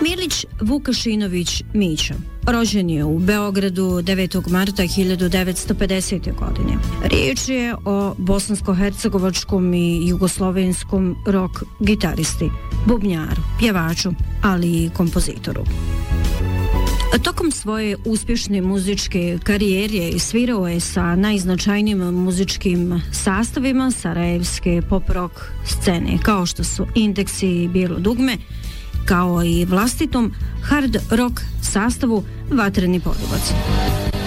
Milić Vukašinović Mića rođen je u Beogradu 9. marta 1950. godine. Riječ je o bosansko-hercegovačkom i jugoslovenskom rock gitaristi, bubnjaru, pjevaču, ali i kompozitoru. Tokom svoje uspješne muzičke karijere svirao je sa najznačajnijim muzičkim sastavima sarajevske pop-rock scene, kao što su Indeksi i Bijelo dugme, kao i vlastitom hard rock sastavu Vatreni poljubac.